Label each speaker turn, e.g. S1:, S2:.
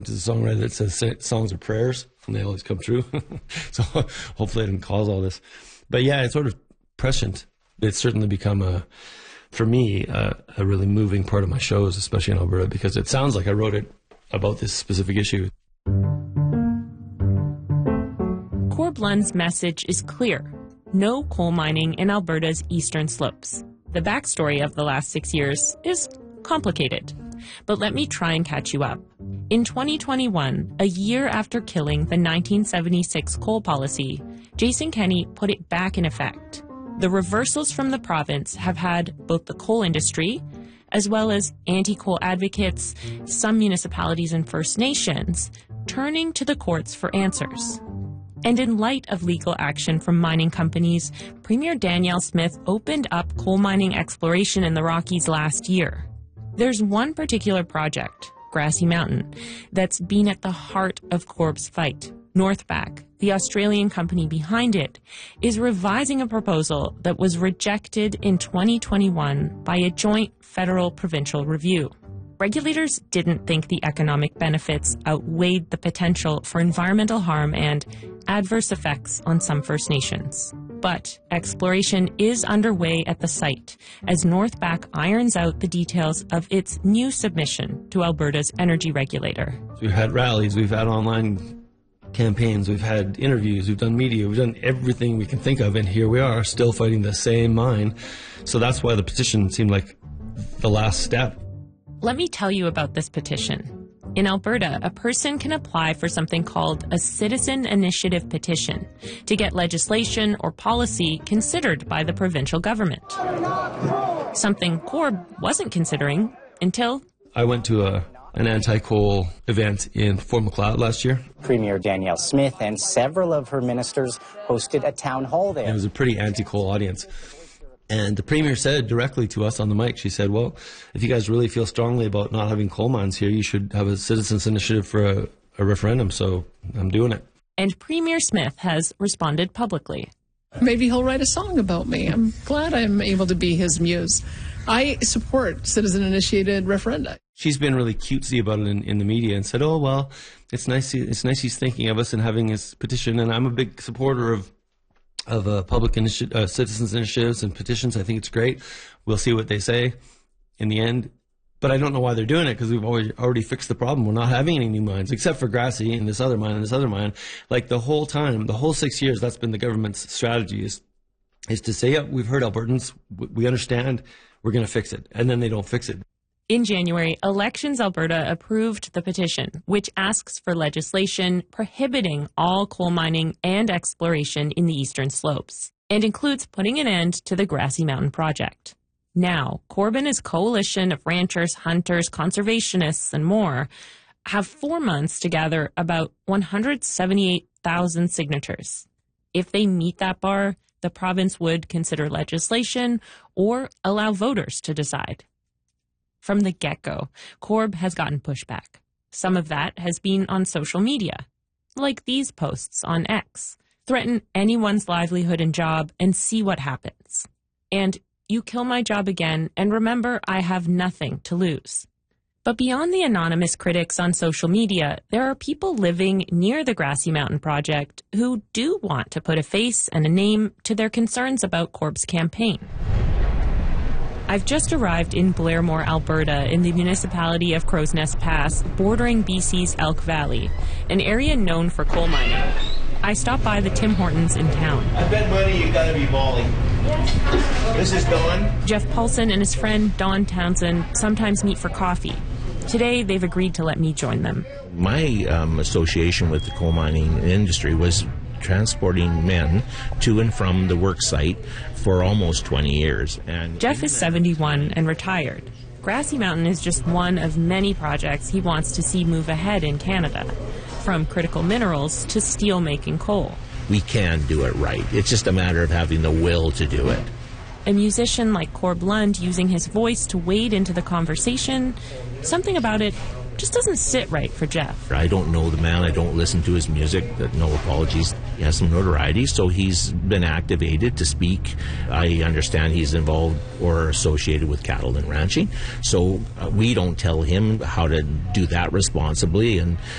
S1: There's a songwriter that says songs are prayers, and they always come true. So hopefully I didn't cause all this. But yeah, it's sort of prescient. It's certainly become, for me, a really moving part of my shows, especially in Alberta, because it sounds like I wrote it about this specific issue.
S2: Corb Lund's message is clear. No coal mining in Alberta's eastern slopes. The backstory of the last 6 years is complicated. But let me try and catch you up. In 2021, a year after killing the 1976 coal policy, Jason Kenney put it back in effect. The reversals from the province have had both the coal industry, as well as anti-coal advocates, some municipalities and First Nations, turning to the courts for answers. And in light of legal action from mining companies, Premier Danielle Smith opened up coal mining exploration in the Rockies last year. There's one particular project, Grassy Mountain, that's been at the heart of Corb's fight. Northback, the Australian company behind it, is revising a proposal that was rejected in 2021 by a joint federal-provincial review. Regulators didn't think the economic benefits outweighed the potential for environmental harm and adverse effects on some First Nations. But exploration is underway at the site as Northback irons out the details of its new submission to Alberta's energy regulator.
S1: We've had rallies, we've had online campaigns, we've had interviews, we've done media, we've done everything we can think of, and here we are still fighting the same mine. So that's why the petition seemed like the last step.
S2: Let me tell you about this petition. In Alberta, a person can apply for something called a citizen initiative petition to get legislation or policy considered by the provincial government. Something Corb wasn't considering until...
S1: I went to an anti-coal event in Fort Macleod last year.
S3: Premier Danielle Smith and several of her ministers hosted a town hall there.
S1: It was a pretty anti-coal audience. And the Premier said directly to us on the mic, she said, well, if you guys really feel strongly about not having coal mines here, you should have a citizens' initiative for a referendum. So I'm doing it.
S2: And Premier Smith has responded publicly.
S4: Maybe he'll write a song about me. I'm glad I'm able to be his muse. I support citizen-initiated referenda.
S1: She's been really cutesy about it in the media and said, oh, well, it's nice he's thinking of us and having his petition. And I'm a big supporter of public citizens' initiatives and petitions. I think it's great. We'll see what they say in the end. But I don't know why they're doing it, because we've already fixed the problem. We're not having any new mines, except for Grassy and this other mine and this other mine. Like the whole time, the whole 6 years, that's been the government's strategy is to say, yeah, we've heard Albertans, we understand, we're going to fix it. And then they don't fix it.
S2: In January, Elections Alberta approved the petition, which asks for legislation prohibiting all coal mining and exploration in the eastern slopes, and includes putting an end to the Grassy Mountain project. Now, Corb and his coalition of ranchers, hunters, conservationists, and more have 4 months to gather about 178,000 signatures. If they meet that bar, the province would consider legislation or allow voters to decide. From the get-go, Corb has gotten pushback. Some of that has been on social media, like these posts on X. Threaten anyone's livelihood and job and see what happens. And you kill my job again, and remember, I have nothing to lose. But beyond the anonymous critics on social media, there are people living near the Grassy Mountain project who do want to put a face and a name to their concerns about Corb's campaign. I've just arrived in Blairmore, Alberta, in the municipality of Crowsnest Pass, bordering BC's Elk Valley, an area known for coal mining. I stopped by the Tim Hortons in town.
S5: I bet money you gotta be Molly. Yes. This is Don.
S2: Jeff Paulson and his friend Don Townsend sometimes meet for coffee. Today, they've agreed to let me join them.
S6: My association with the coal mining industry was transporting men to and from the work site for almost 20 years. And
S2: Jeff is 71 and retired. Grassy Mountain is just one of many projects he wants to see move ahead in Canada, from critical minerals to steel-making coal.
S6: We can do it right. It's just a matter of having the will to do it.
S2: A musician like Corb Lund using his voice to wade into the conversation, something about it just doesn't sit right for Jeff.
S6: I don't know the man. I don't listen to his music. No apologies. He has some notoriety, so he's been activated to speak. I understand he's involved or associated with cattle and ranching, so we don't tell him how to do that responsibly. And